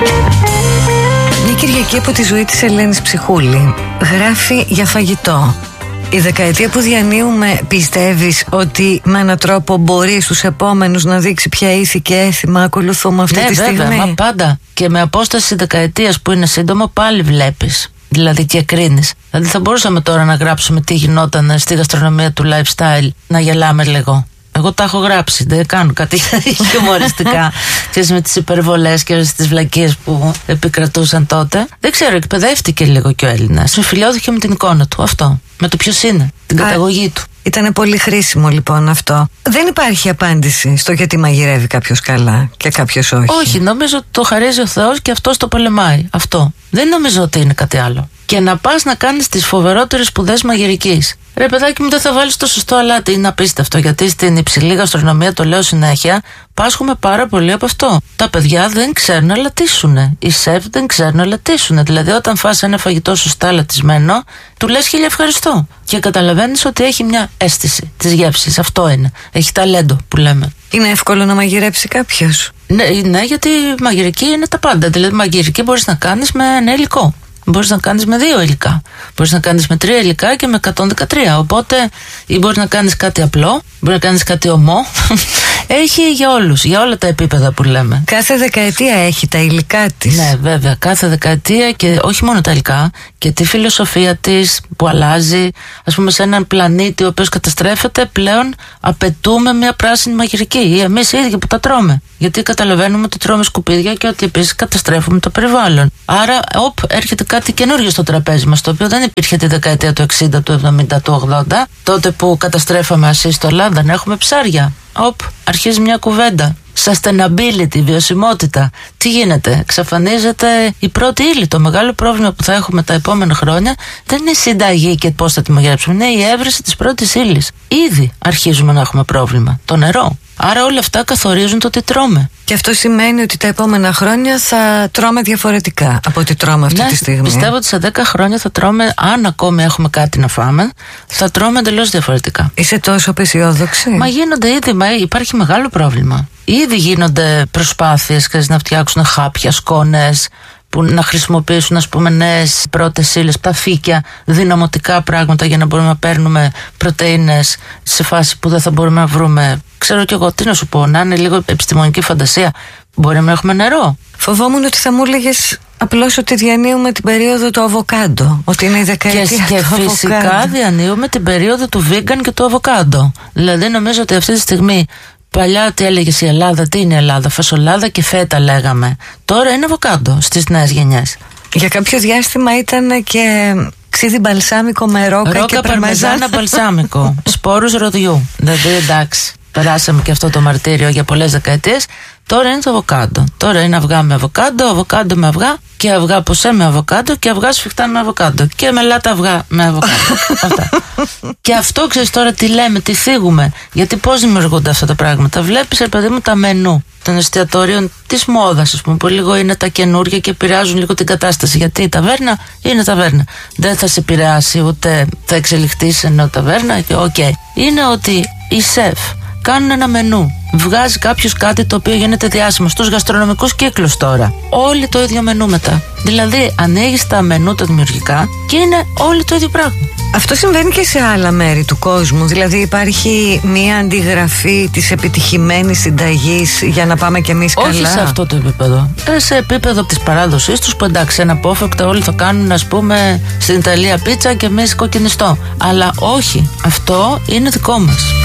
Μια Κυριακή από τη ζωή της Ελένης Ψυχούλη γράφει για φαγητό. Η δεκαετία που διανύουμε, πιστεύεις ότι με έναν τρόπο μπορεί στους επόμενους να δείξει ποια ήθη και έθιμα ακολουθούμε αυτή τη στιγμή? Ναι, βέβαια, μα πάντα. Και με απόσταση δεκαετίας που είναι σύντομο, πάλι βλέπεις. Δηλαδή και κρίνεις. Δηλαδή θα μπορούσαμε τώρα να γράψουμε τι γινόταν στη γαστρονομία του lifestyle, να γελάμε λίγο. Εγώ τα έχω γράψει, δεν κάνω κάτι χιουμοριστικά και με τις υπερβολές και τις βλακίες που επικρατούσαν τότε. Δεν ξέρω, εκπαιδεύτηκε λίγο και ο Έλληνας. Συμφιλιώθηκε με την εικόνα του, αυτό. Με το ποιος είναι, την καταγωγή του. Ήταν πολύ χρήσιμο λοιπόν αυτό. Δεν υπάρχει απάντηση στο γιατί μαγειρεύει κάποιος καλά και κάποιος όχι. Όχι, νομίζω ότι το χαρίζει ο Θεός και αυτός το πολεμάει. Αυτό. Δεν νομίζω ότι είναι κάτι άλλο. Και να πας να κάνεις τις φοβερότερες σπουδές μαγειρικής. Ρε παιδάκι μου, δεν θα βάλεις το σωστό αλάτι. Είναι απίστευτο, γιατί στην υψηλή γαστρονομία, το λέω συνέχεια, πάσχουμε πάρα πολύ από αυτό. Τα παιδιά δεν ξέρουν να λατήσουν. Οι σεφ δεν ξέρουν να λατήσουν. Δηλαδή, όταν φας ένα φαγητό σωστά λατισμένο, του λες χίλια ευχαριστώ. Και καταλαβαίνεις ότι έχει μια αίσθηση της γεύσης. Αυτό είναι. Έχει ταλέντο που λέμε. Είναι εύκολο να μαγειρέψει κάποιος? Ναι, γιατί η μαγειρική είναι τα πάντα. Δηλαδή, μαγειρική μπορείς να κάνεις με ένα υλικό. Μπορείς να κάνεις με 2 υλικά. Μπορείς να κάνεις με 3 υλικά και με 113. Οπότε, ή μπορείς να κάνεις κάτι απλό, μπορείς να κάνεις κάτι ομό. Έχει για όλους, για όλα τα επίπεδα που λέμε. Κάθε δεκαετία έχει τα υλικά της. Ναι, βέβαια. Κάθε δεκαετία και όχι μόνο τα υλικά, και τη φιλοσοφία της που αλλάζει. Ας πούμε, σε έναν πλανήτη ο οποίος καταστρέφεται, πλέον απαιτούμε μια πράσινη μαγειρική. Ή εμείς οι ίδιοι που τα τρώμε. Γιατί καταλαβαίνουμε ότι τρώμε σκουπίδια και ότι επίσης καταστρέφουμε το περιβάλλον. Άρα, έρχεται κάτι καινούργιο στο τραπέζι μας, το οποίο δεν υπήρχε τη δεκαετία του 60, του 70, του 80, τότε που καταστρέφαμε ασύστολα, δεν έχουμε ψάρια. Αρχίζει μια κουβέντα. Sustainability, βιωσιμότητα. Τι γίνεται? Εξαφανίζεται η πρώτη ύλη. Το μεγάλο πρόβλημα που θα έχουμε τα επόμενα χρόνια δεν είναι η συνταγή και πώς θα τη μαγειρέψουμε, είναι η έβρεση της πρώτης ύλης. Ήδη αρχίζουμε να έχουμε πρόβλημα. Το νερό. Άρα όλα αυτά καθορίζουν το τι τρώμε. Και αυτό σημαίνει ότι τα επόμενα χρόνια θα τρώμε διαφορετικά από ό,τι τρώμε αυτή τη στιγμή. Πιστεύω ότι σε 10 χρόνια θα τρώμε, αν ακόμη έχουμε κάτι να φάμε, θα τρώμε εντελώς διαφορετικά. Είσαι τόσο απεσιόδοξη? Μα γίνονται ήδη, υπάρχει μεγάλο πρόβλημα. Ήδη γίνονται προσπάθειες να φτιάξουν χάπια, σκόνες, που να χρησιμοποιήσουν, ας πούμε, νέες πρώτες ύλες, τα φύκια, δυναμωτικά πράγματα για να μπορούμε να παίρνουμε πρωτεΐνες σε φάση που δεν θα μπορούμε να βρούμε. Ξέρω κι εγώ τι να σου πω, να είναι λίγο επιστημονική φαντασία. Μπορεί να έχουμε νερό. Φοβόμουν ότι θα μου έλεγες απλώς ότι διανύουμε την περίοδο του αβοκάντο, ότι είναι η δεκαετία και του φυσικά αβοκάντο. Διανύουμε την περίοδο του vegan και του αβοκάντο. Δηλαδή νομίζω ότι αυτή τη στιγμή, παλιά τι έλεγες η Ελλάδα, τι είναι η Ελλάδα? Φασολάδα και φέτα λέγαμε. Τώρα είναι αβοκάντο στις νέες γενιές. Για κάποιο διάστημα ήταν και ξύδι μπαλσάμικο με ρόκα και παρμεζάνα μπαλσάμικο. Σπόρους ροδιού. Δηλαδή εντάξει, περάσαμε και αυτό το μαρτύριο για πολλές δεκαετίες. Τώρα είναι το αβοκάντο. Τώρα είναι αυγά με αβοκάντο, αβοκάντο με αυγά και αυγά ποσέ με αβοκάντο και αυγά σφιχτά με αβοκάντο και μελάτα αυγά με αβοκάντο. Αυτά. Και αυτό ξέρεις τώρα τι λέμε, τι θίγουμε. Γιατί πώς δημιουργούνται αυτά τα πράγματα? Βλέπεις, ρε παιδί μου, τα μενού των εστιατόριων της μόδας, ας πούμε, που λίγο είναι τα καινούργια και επηρεάζουν λίγο την κατάσταση. Γιατί η ταβέρνα είναι ταβέρνα. Δεν θα σε επηρεάσει ούτε θα εξελιχθεί σε νέο ταβέρνα. Και είναι ότι οι σεφ κάνουν ένα μενού. Βγάζει κάποιος κάτι το οποίο γίνεται διάσημο στους γαστρονομικούς κύκλους τώρα. Όλοι το ίδιο μενού μετά. Δηλαδή, ανοίγεις τα μενού τα δημιουργικά και είναι όλοι το ίδιο πράγμα. Αυτό συμβαίνει και σε άλλα μέρη του κόσμου. Δηλαδή, υπάρχει μία αντιγραφή της επιτυχημένης συνταγής για να πάμε κι εμείς καλά. Όχι σε αυτό το επίπεδο. Σε επίπεδο της παράδοσής τους, που εντάξει, αναπόφευκτα όλοι θα κάνουν, ας πούμε, στην Ιταλία πίτσα και εμείς κοκκινιστό. Αλλά όχι, αυτό είναι δικό μας.